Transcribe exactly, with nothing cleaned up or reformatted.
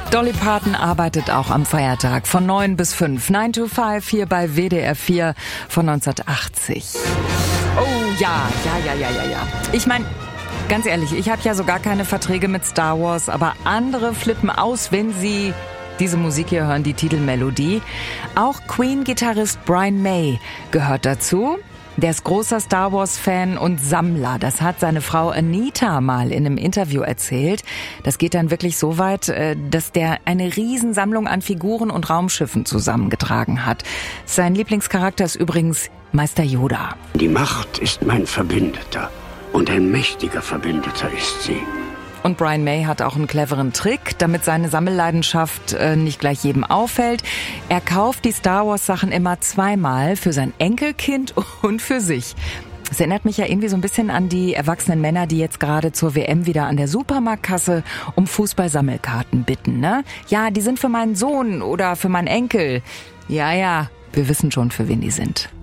Dolly Parton arbeitet auch am Feiertag von neun bis fünf. nine to five hier bei W D R vier von neunzehnhundertachtzig. Oh ja, ja, ja, ja, ja, ja. Ich meine, ganz ehrlich, ich habe ja so gar keine Verträge mit Star Wars, aber andere flippen aus, wenn sie diese Musik hier hören, die Titelmelodie. Auch Queen-Gitarrist Brian May gehört dazu. Der ist großer Star Wars-Fan und Sammler. Das hat seine Frau Anita mal in einem Interview erzählt. Das geht dann wirklich so weit, dass der eine Riesensammlung an Figuren und Raumschiffen zusammengetragen hat. Sein Lieblingscharakter ist übrigens Meister Yoda. Die Macht ist mein Verbündeter und ein mächtiger Verbündeter ist sie. Und Brian May hat auch einen cleveren Trick, damit seine Sammelleidenschaft äh, nicht gleich jedem auffällt. Er kauft die Star Wars Sachen immer zweimal, für sein Enkelkind und für sich. Das erinnert mich ja irgendwie so ein bisschen an die erwachsenen Männer, die jetzt gerade zur W M wieder an der Supermarktkasse um Fußballsammelkarten bitten, ne? Ja, die sind für meinen Sohn oder für meinen Enkel. Ja, ja, wir wissen schon, für wen die sind.